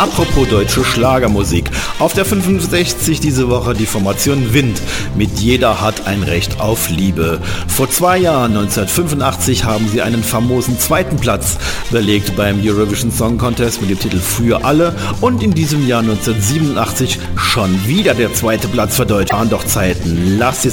Apropos deutsche Schlagermusik. Auf der 65 diese Woche die Formation Wind mit Jeder hat ein Recht auf Liebe. Vor 2 Jahren, 1985, haben sie einen famosen 2. Platz belegt beim Eurovision Song Contest mit dem Titel Für alle und in diesem Jahr 1987 schon wieder der 2. Platz für Deutschland. Waren doch Zeiten. Lasst